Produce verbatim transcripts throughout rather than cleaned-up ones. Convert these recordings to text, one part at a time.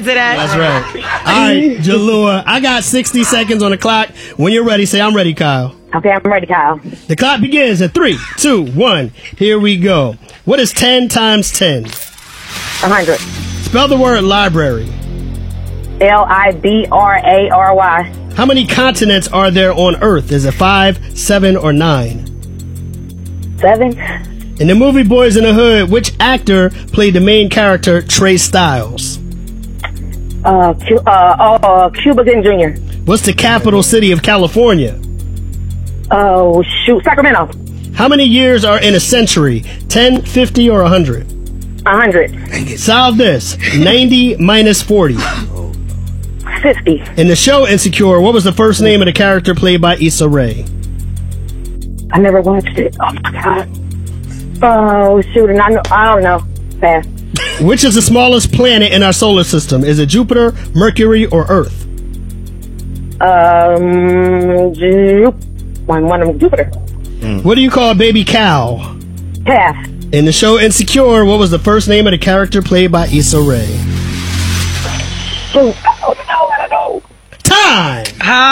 today. That's right. All right, Jalua, I got sixty seconds on the clock. When you're ready, say I'm ready, Kyle. Okay, I'm ready, Kyle. The clock begins at three, two, one. Here we go. What is ten times ten? one hundred. Spell the word library. L I B R A R Y. How many continents are there on Earth? Is it five, seven, or nine? Seven. In the movie Boys in the Hood, which actor played the main character, Trey Styles? Uh, Cu- uh, uh, uh, Cuba Gooding Junior What's the capital city of California? Oh, shoot. Sacramento. How many years are in a century? ten, fifty, or one hundred? one hundred. Solve this. ninety minus forty. fifty. In the show Insecure, what was the first name of the character played by Issa Rae? I never watched it. Oh, my God. Oh, shoot. And I, know, I don't know. Pass. Which is the smallest planet in our solar system? Is it Jupiter, Mercury, or Earth? Um, Ju- one, one of them, Jupiter. What do you call a baby cow? Pass. In the show Insecure, what was the first name of the character played by Issa Rae? Shoot. I don't know. I don't know. Time!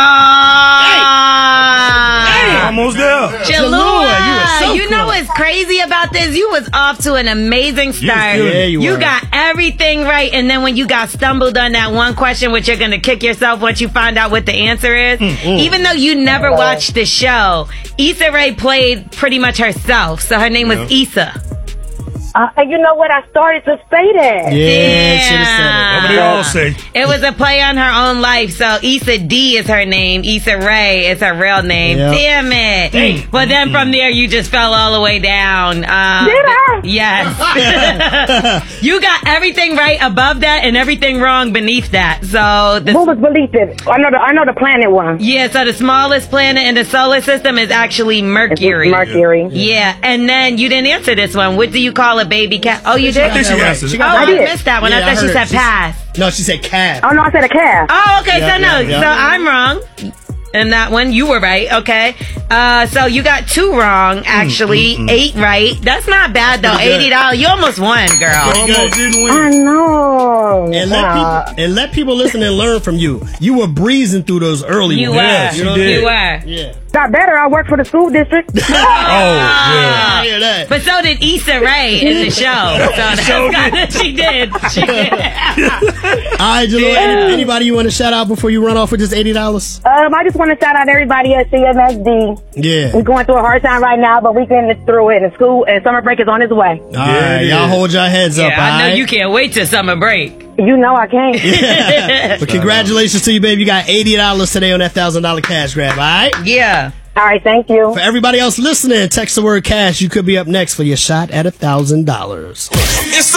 Ah! Almost there. Jalua, you were so you know close. what's crazy about this? You was off to an amazing start. Yeah, you you were. got everything right, and then when you got stumbled on that one question, which you're gonna kick yourself once you find out what the answer is, even though you never watched the show, Issa Rae played pretty much herself, so her name was Issa. Uh, you know what? I started to say that. Yeah, should have said it. What do they all say? It was a play on her own life. So Issa D is her name. Issa Rae is her real name. Yep. Damn it. Dang. But then from there, you just fell all the way down. Um, Did I? Yes. You got everything right above that and everything wrong beneath that. So the Who was believed it? I know the I know the planet one. yeah, so the smallest planet in the solar system is actually Mercury. Mercury. Yeah, and then you didn't answer this one. What do you call a baby cat? Oh, you did? I think she Right. answered She it. got Oh, that I I did. missed that one. Yeah, I I thought she heard. said She's- pass. No, she said calf. Oh no, I said a calf. Oh, okay. Yeah, so no, yeah, yeah. so I'm wrong. And that one, you were right. Okay. Uh, so you got two wrong, actually. Eight right. That's not bad though. pretty good. Eighty dollars. You almost won, girl. Almost didn't win. I know. And let Uh, people and let people listen and learn from you. You were breezing through those early You ones. were. Yeah, she You know did. You were. Yeah. got better. I work for the school district. Oh, yeah. I hear that. But so did Issa Rae in the show. So that's Sure good. She did. She did. All right, Jalil, Yeah. any- anybody you want to shout out before you run off with this eighty dollars? um, I just want to shout out everybody at C M S D. Yeah. We're going through a hard time right now, but we getting through it. And school and summer break is on its way. All right, Yeah. y'all hold your heads up, Yeah, I know all right? you can't wait till summer break. You know I can't. But congratulations to you, babe. You got eighty dollars today on that one thousand dollars cash grab, all right? Yeah. All right, thank you. For everybody else listening, text the word cash. You could be up next for your shot at one thousand dollars. It's the